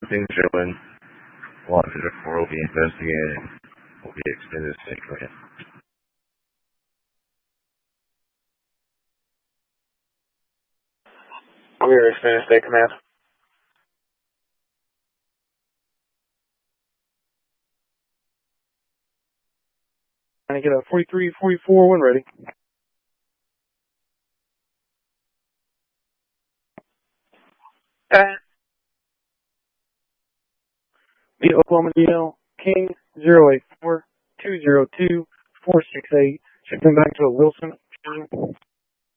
Things showing. Lot District 4 will be investigating. Will be extended state grant. We are extended state command. Trying to get a 43-44 when ready. The Oklahoma DL King 084-202-468. Shipping back to a Wilson.